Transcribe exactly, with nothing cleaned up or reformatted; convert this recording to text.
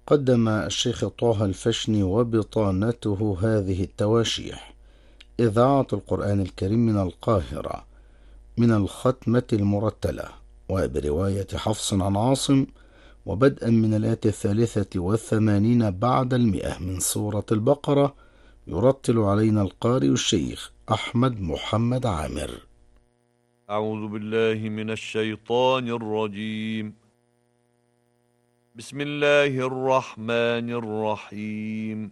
قدم الشيخ طه الفشني وبطانته هذه التواشيح: إذاعة القرآن الكريم من القاهرة، من الختمة المرتلة، وبرواية حفص عن عاصم، وبدءا من الآية الثالثة والثمانين بعد المئة من سورة البقرة. يرتل علينا القارئ الشيخ أحمد محمد عامر. أعوذ بالله من الشيطان الرجيم. بسم الله الرحمن الرحيم.